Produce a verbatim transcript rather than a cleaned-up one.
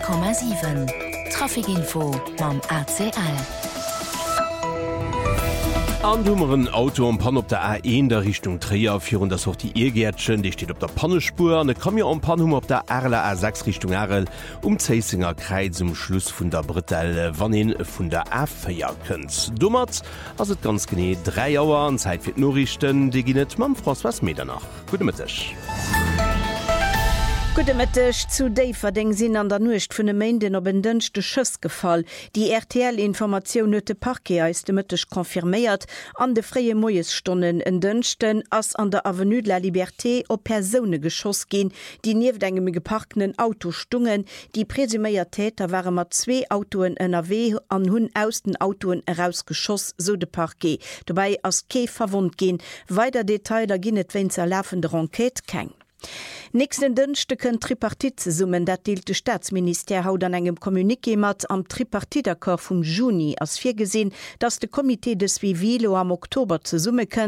Komma sieben Trafikinfo mam A C L. An dummeren Auto am Pan op der A eins der Richtung Trier führen das auch die Irgärtchen, die steht op der Pannespur. Ne kam ja am Panhum op der R L A sechs Richtung Erl um Zeisinger Kreis zum Schluss vun der Brittel wann vun der A vier könnt. Dummert as het ganz gene drei Jahre an Zeit fir Norrichten, die ginet mam Frost was Meter nach. Gute Mittag. Gute Mittag zu Dave den sinn an der Nucht vun de Mainden op en dënchte Schëss gefall. Die R T L-Information huet de Parke is de Mittag konfirméiert an de freie Moiesstonnen en dënchten ass an der Avenue de la Liberté op Persone geschoss gin, die nieef engem geparkten Auto stungen. Die presuméiert Täter waren mat zwee Autoen N R W an hunn aus den Autoen herausgeschoss, so de Parke. Dabei ass Kee verwund gin. Weiter Detailer ginnet wenn ze laufende Enquete keng. Nächsten Dünchte können Tripartite summen, dat deelt de Staatsminister haut an engem Kommuniké mat am Tripartitakkor vum Juni as fir gesinn, dats de Komitee des Vivilo am Oktober ze summe können.